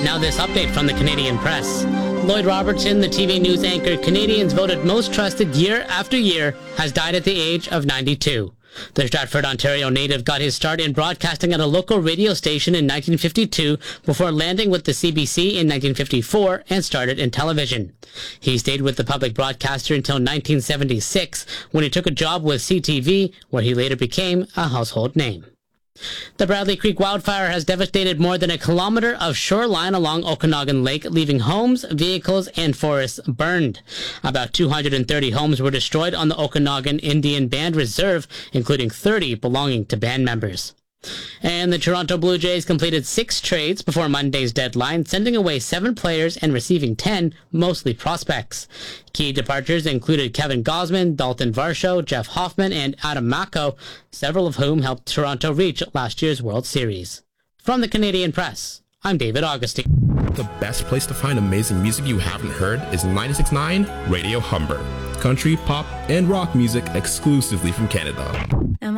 Now this update from the Canadian Press. Lloyd Robertson, the TV news anchor Canadians voted most trusted year after year, has died at the age of 92. The Stratford, Ontario native got his start in broadcasting at a local radio station in 1952 before landing with the CBC in 1954 and started in television. He stayed with the public broadcaster until 1976 when he took a job with CTV, where he later became a household name. The Bradley Creek wildfire has devastated more than a kilometer of shoreline along Okanagan Lake, leaving homes, vehicles, and forests burned. About 230 homes were destroyed on the Okanagan Indian Band Reserve, including 30 belonging to band members. And the Toronto Blue Jays completed 6 trades before Monday's deadline, sending away 7 players and receiving 10, mostly prospects. Key departures included Kevin Gausman, Dalton Varsho, Jeff Hoffman, and Adam Mako, several of whom helped Toronto reach last year's World Series. From the Canadian Press, I'm David Augustine. The best place to find amazing music you haven't heard is 96.9 Radio Humber. Country, pop, and rock music exclusively from Canada.